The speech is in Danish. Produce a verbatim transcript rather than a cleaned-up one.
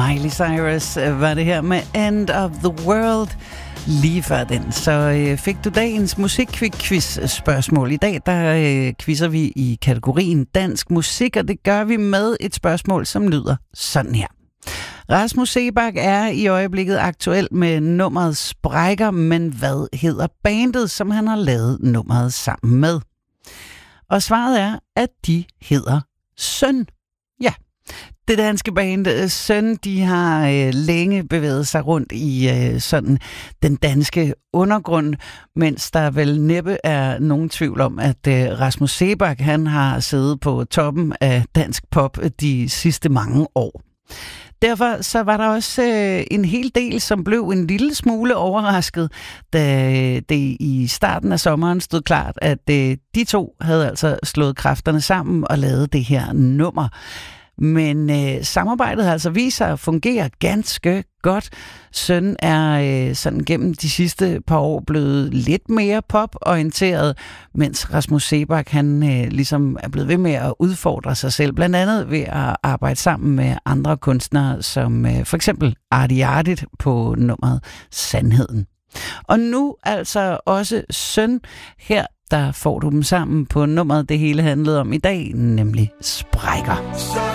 Miley Cyrus var det her med End of the World. Lige før den, så øh, fik du dagens musikquiz-spørgsmål. I dag, der øh, quizzer vi i kategorien dansk musik, og det gør vi med et spørgsmål, som lyder sådan her. Rasmus Seebach er i øjeblikket aktuel med nummeret Sprækker, men hvad hedder bandet, som han har lavet nummeret sammen med? Og svaret er, at de hedder Søn. Ja. Det danske band Søn, de har øh, længe bevæget sig rundt i øh, sådan den danske undergrund, mens der vel næppe er nogen tvivl om, at øh, Rasmus Seebach, han har siddet på toppen af dansk pop de sidste mange år. Derfor så var der også øh, en hel del, som blev en lille smule overrasket, da det i starten af sommeren stod klart, at øh, de to havde altså slået kræfterne sammen og lavet det her nummer. Men øh, samarbejdet har altså vist sig at fungere ganske godt. Søn er øh, sådan gennem de sidste par år blevet lidt mere poporienteret, mens Rasmus Seebach han øh, ligesom er blevet ved med at udfordre sig selv, blandt andet ved at arbejde sammen med andre kunstnere, som øh, for eksempel Artie Artit på nummeret Sandheden. Og nu altså også Søn. Her der får du dem sammen på nummeret, det hele handlede om i dag, nemlig Sprækker.